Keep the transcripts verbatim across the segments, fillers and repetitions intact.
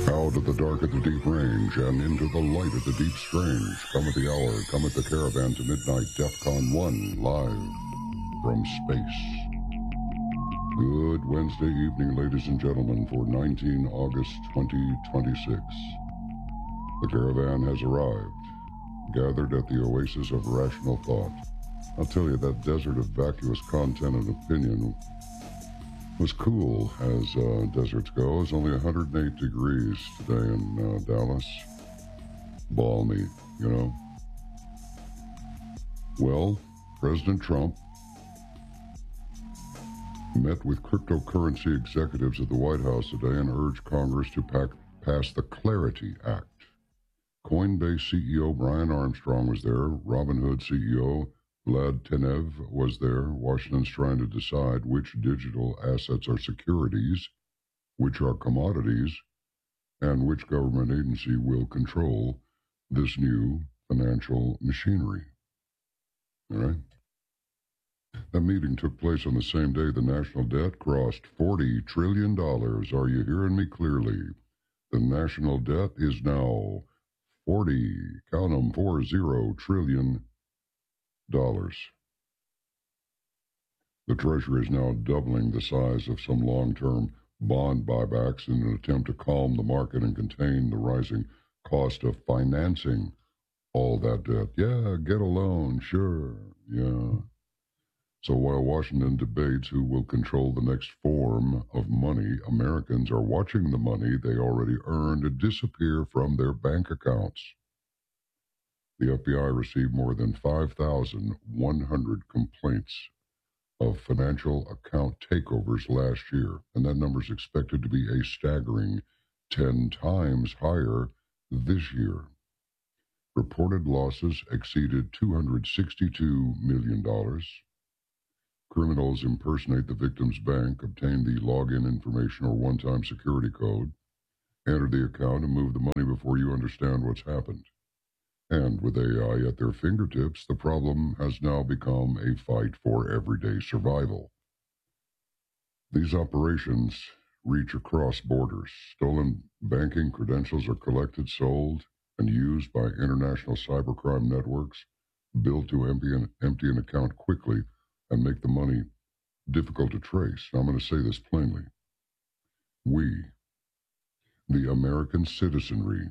Out of the dark at the deep range and into the light at the deep strange. Come at the hour, come at the caravan to midnight, DEFCON one, live from space. Good Wednesday evening, ladies and gentlemen, for nineteenth of August, twenty twenty-six. The caravan has arrived, gathered at the oasis of rational thought. I'll tell you, that desert of vacuous content and opinion was cool as uh, deserts go. It's only one hundred eight degrees today in uh, Dallas. Balmy, you know. Well, President Trump met with cryptocurrency executives at the White House today and urged Congress to pack, pass the Clarity Act. Coinbase C E O Brian Armstrong was there. Robinhood C E O Vlad Tenev was there. Washington's trying to decide which digital assets are securities, which are commodities, and which government agency will control this new financial machinery. All right? That meeting took place on the same day the national debt crossed forty trillion dollars. Are you hearing me clearly? The national debt is now forty, count them, four zero trillion dollars. The Treasury is now doubling the size of some long-term bond buybacks in an attempt to calm the market and contain the rising cost of financing all that debt. Yeah, get a loan, sure, yeah. So while Washington debates who will control the next form of money, Americans are watching the money they already earned disappear from their bank accounts. The F B I received more than five thousand one hundred complaints of financial account takeovers last year, and that number is expected to be a staggering ten times higher this year. Reported losses exceeded two hundred sixty-two million dollars. Criminals impersonate the victim's bank, obtain the login information or one-time security code, enter the account, and move the money before you understand what's happened. And with A I at their fingertips, the problem has now become a fight for everyday survival. These operations reach across borders. Stolen banking credentials are collected, sold, and used by international cybercrime networks built to empty an, empty an account quickly and make the money difficult to trace. I'm going to say this plainly. We, the American citizenry,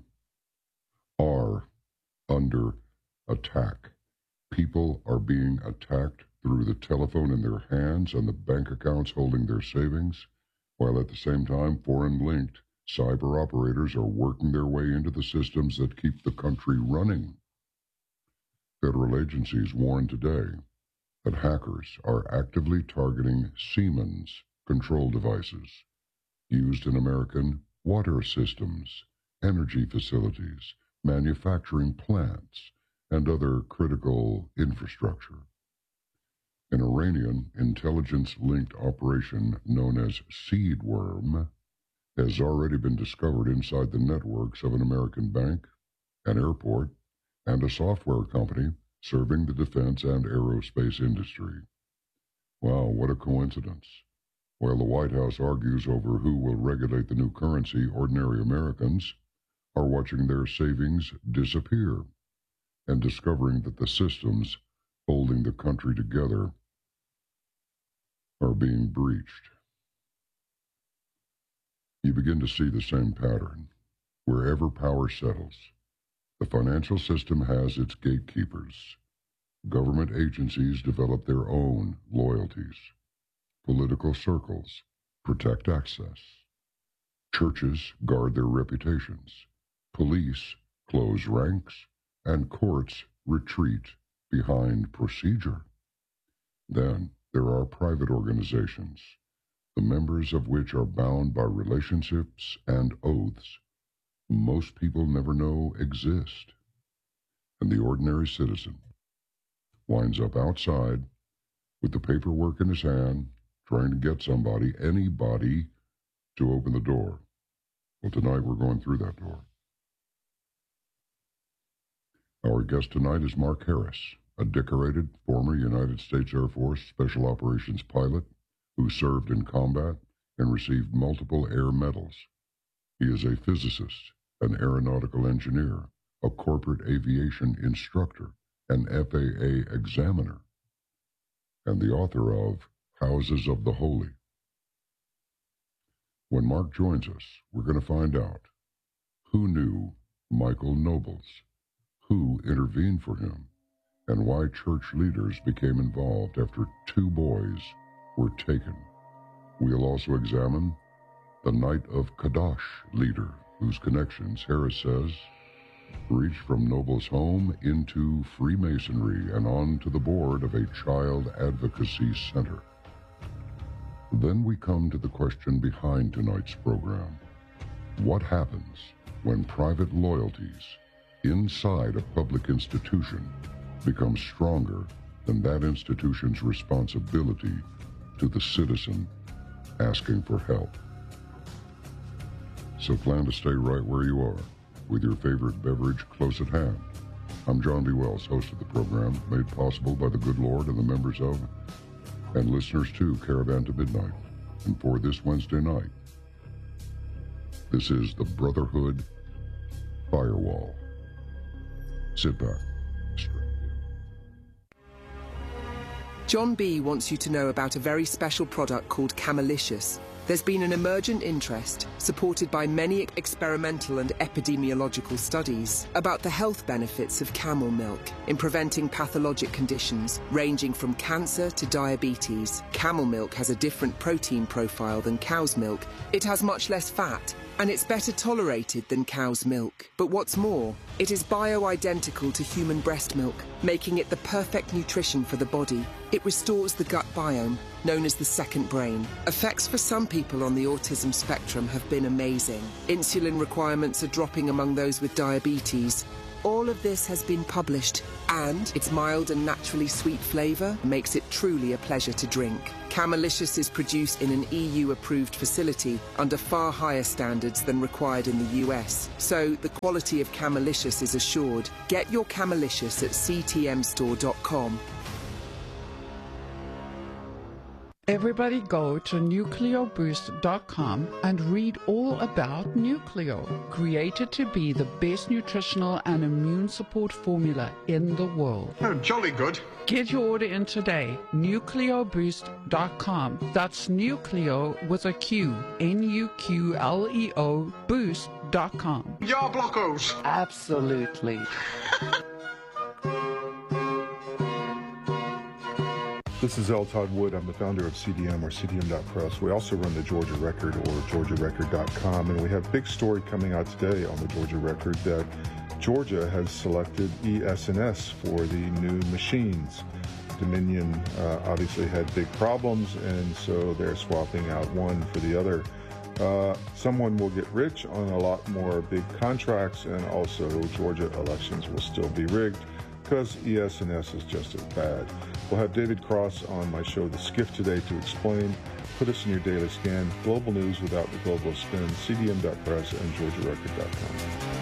are under attack. People are being attacked through the telephone in their hands and the bank accounts holding their savings, while at the same time foreign-linked cyber operators are working their way into the systems that keep the country running. Federal agencies warn today that hackers are actively targeting Siemens control devices used in American water systems, energy facilities, manufacturing plants, and other critical infrastructure. An Iranian intelligence-linked operation known as Seedworm has already been discovered inside the networks of an American bank, an airport, and a software company serving the defense and aerospace industry. Wow, what a coincidence. While the White House argues over who will regulate the new currency, ordinary Americans are watching their savings disappear and discovering that the systems holding the country together are being breached. You begin to see the same pattern. Wherever power settles, the financial system has its gatekeepers. Government agencies develop their own loyalties. Political circles protect access. Churches guard their reputations. Police close ranks, and courts retreat behind procedure. Then there are private organizations, the members of which are bound by relationships and oaths most people never know exist. And the ordinary citizen winds up outside with the paperwork in his hand, trying to get somebody, anybody, to open the door. Well, tonight we're going through that door. Our guest tonight is Mark Harris, a decorated former United States Air Force Special Operations pilot who served in combat and received multiple air medals. He is a physicist, an aeronautical engineer, a corporate aviation instructor, an F A A examiner, and the author of Houses of the Holy. When Mark joins us, we're going to find out who knew Michael Nobles, who intervened for him, and why church leaders became involved after two boys were taken. We'll also examine the Knight of Kadosh leader, whose connections, Harris says, reach from Nobles' home into Freemasonry and on to the board of a child advocacy center. Then we come to the question behind tonight's program. What happens when private loyalties inside a public institution become stronger than that institution's responsibility to the citizen asking for help? So plan to stay right where you are, with your favorite beverage close at hand. I'm John B. Wells, host of the program, made possible by the good Lord and the members of, and listeners to, Caravan to Midnight. And for this Wednesday night, this is the Brotherhood Firewall. Sit back. John B. wants you to know about a very special product called Camelicious. There's been an emergent interest, supported by many experimental and epidemiological studies, about the health benefits of camel milk in preventing pathologic conditions ranging from cancer to diabetes. Camel milk has a different protein profile than cow's milk. It has much less fat, and it's better tolerated than cow's milk. But what's more, it is bio-identical to human breast milk, making it the perfect nutrition for the body. It restores the gut biome, known as the second brain. Effects for some people on the autism spectrum have been amazing. Insulin requirements are dropping among those with diabetes. All of this has been published, and its mild and naturally sweet flavour makes it truly a pleasure to drink. Camelicious is produced in an E U-approved facility under far higher standards than required in the U S, so the quality of Camelicious is assured. Get your Camelicious at c t m store dot com. Everybody go to nucleo boost dot com and read all about Nucleo, created to be the best nutritional and immune support formula in the world. Oh, jolly good. Get your order in today, nucleo boost dot com. That's Nucleo with a Q, N U Q L E O, boost dot com. Yar blockos. Absolutely. This is L. Todd Wood. I'm the founder of C D M, or C D M dot press. We also run the Georgia Record, or georgia record dot com, and we have a big story coming out today on the Georgia Record that Georgia has selected E S N S for the new machines. Dominion uh, obviously had big problems, and so they're swapping out one for the other. Uh, someone will get rich on a lot more big contracts, and also Georgia elections will still be rigged because E S N S is just as bad. We'll have David Cross on my show, The Skiff, today to explain. Put us in your daily scan. Global news without the global spin. C D M dot press and georgia record dot com.